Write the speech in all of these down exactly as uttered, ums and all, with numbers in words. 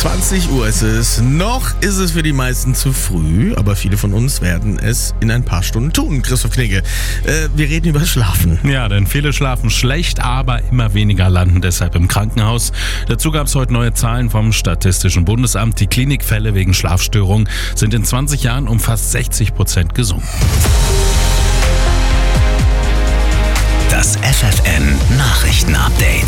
zwanzig Uhr ist es. Noch ist es für die meisten zu früh, aber viele von uns werden es in ein paar Stunden tun. Christoph Knigge, äh, wir reden über Schlafen. Ja, denn viele schlafen schlecht, aber immer weniger landen deshalb im Krankenhaus. Dazu gab es heute neue Zahlen vom Statistischen Bundesamt. Die Klinikfälle wegen Schlafstörungen sind in zwanzig Jahren um fast sechzig Prozent gesunken. Das F F N Nachrichten-Update.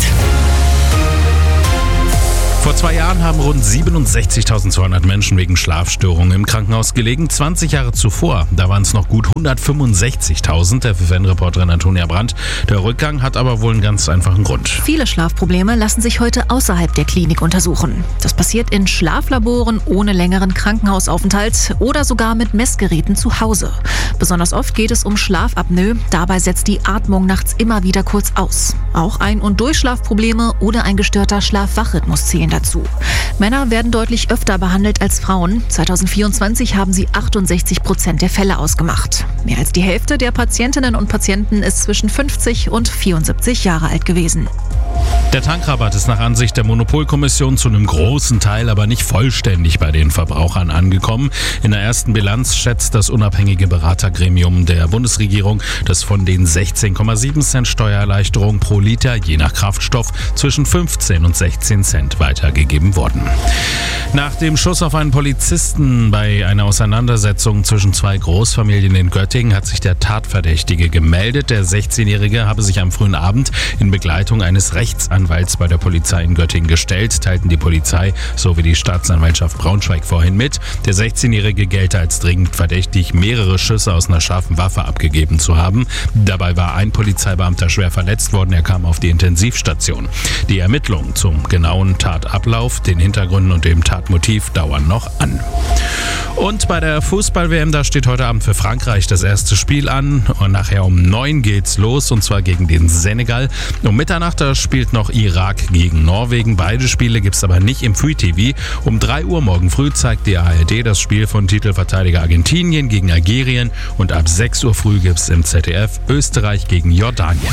Vor zwei Jahren haben rund siebenundsechzigtausendzweihundert Menschen wegen Schlafstörungen im Krankenhaus gelegen. zwanzig Jahre zuvor, da waren es noch gut hundertfünfundsechzigtausend. F F N-Reporterin Antonia Brandt. Der Rückgang hat aber wohl einen ganz einfachen Grund. Viele Schlafprobleme lassen sich heute außerhalb der Klinik untersuchen. Das passiert in Schlaflaboren ohne längeren Krankenhausaufenthalt oder sogar mit Messgeräten zu Hause. Besonders oft geht es um Schlafapnoe. Dabei setzt die Atmung nachts immer wieder kurz aus. Auch Ein- und Durchschlafprobleme oder ein gestörter Schlaf-Wach-Rhythmus zählen dazu. Männer werden deutlich öfter behandelt als Frauen. zwanzig vierundzwanzig haben sie achtundsechzig Prozent der Fälle ausgemacht. Mehr als die Hälfte der Patientinnen und Patienten ist zwischen fünfzig und vierundsiebzig Jahre alt gewesen. Der Tankrabatt ist nach Ansicht der Monopolkommission zu einem großen Teil, aber nicht vollständig bei den Verbrauchern angekommen. In der ersten Bilanz schätzt das unabhängige Beratergremium der Bundesregierung, dass von den sechzehn Komma sieben Cent Steuererleichterung pro Liter je nach Kraftstoff zwischen fünfzehn und sechzehn Cent weitergegeben wurden. Nach dem Schuss auf einen Polizisten bei einer Auseinandersetzung zwischen zwei Großfamilien in Göttingen hat sich der Tatverdächtige gemeldet. Der sechzehnjährige habe sich am frühen Abend in Begleitung eines Rechtsanwalts bei der Polizei in Göttingen gestellt, teilten die Polizei sowie die Staatsanwaltschaft Braunschweig vorhin mit. Der sechzehnjährige gelte als dringend verdächtig, mehrere Schüsse aus einer scharfen Waffe abgegeben zu haben. Dabei war ein Polizeibeamter schwer verletzt worden, er kam auf die Intensivstation. Die Ermittlungen zum genauen Tatablauf, den Hintergründen und dem Tatmotiv dauern noch an. Und bei der Fußball-W M, da steht heute Abend für Frankreich das erste Spiel an. Und nachher um neun geht's los, und zwar gegen den Senegal. Um Mitternacht da spielt noch Irak gegen Norwegen. Beide Spiele gibt's aber nicht im Free T V. Um drei Uhr morgen früh zeigt die A R D das Spiel von Titelverteidiger Argentinien gegen Algerien. Und ab sechs Uhr früh gibt's im Z D F Österreich gegen Jordanien.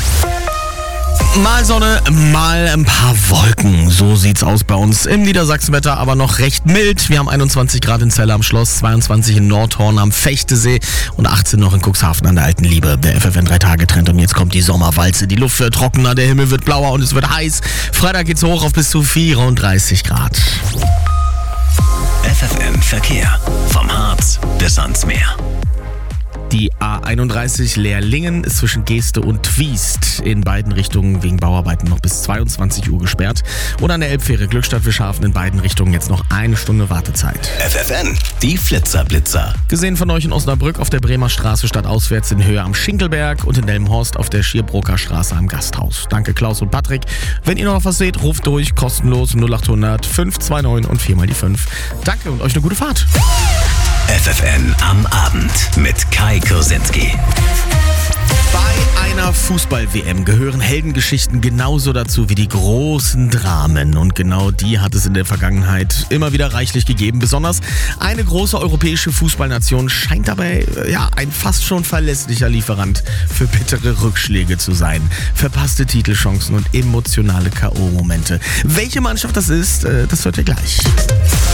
Mal Sonne, mal ein paar Wolken. So sieht's aus bei uns im Niedersachsenwetter, aber noch recht mild. Wir haben einundzwanzig Grad in Celle am Schloss, zweiundzwanzig in Nordhorn am Fechtesee und achtzehn noch in Cuxhaven an der Alten Liebe. Der F F N drei Tage Trend und jetzt kommt die Sommerwalze. Die Luft wird trockener, der Himmel wird blauer und es wird heiß. Freitag geht's hoch auf bis zu vierunddreißig Grad. F F N Verkehr. Vom Harz bis ans Meer. Die A einunddreißig Leerlingen ist zwischen Geeste und Twiest in beiden Richtungen wegen Bauarbeiten noch bis zweiundzwanzig Uhr gesperrt. Und an der Elbfähre Glückstadt-Wischhafen in beiden Richtungen jetzt noch eine Stunde Wartezeit. F F N, die Flitzer-Blitzer. Gesehen von euch in Osnabrück auf der Bremer Straße stadtauswärts in Höhe am Schinkelberg und in Delmenhorst auf der Schierbroker Straße am Gasthaus. Danke Klaus und Patrick. Wenn ihr noch was seht, ruft durch, kostenlos null acht hundert fünf zwei neun und vier mal die fünf. Danke und euch eine gute Fahrt. F F N am Abend mit Kai Kursinski. Bei einer Fußball-W M gehören Heldengeschichten genauso dazu wie die großen Dramen. Und genau die hat es in der Vergangenheit immer wieder reichlich gegeben. Besonders eine große europäische Fußballnation scheint dabei ja, ein fast schon verlässlicher Lieferant für bittere Rückschläge zu sein. Verpasste Titelchancen und emotionale K O-Momente. Welche Mannschaft das ist, das hört ihr gleich.